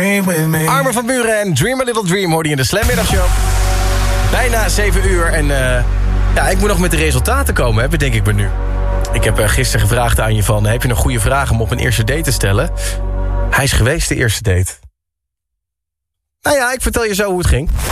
Armin van Buuren en Dream a Little Dream hoorde je in de Slammiddagshow. Bijna 7 uur en ja, ik moet nog met de resultaten komen, bedenk ik me nu. Ik heb gisteren gevraagd aan je van, heb je nog goede vragen om op een eerste date te stellen? Hij is geweest, de eerste date. Nou ja, ik vertel je zo hoe het ging.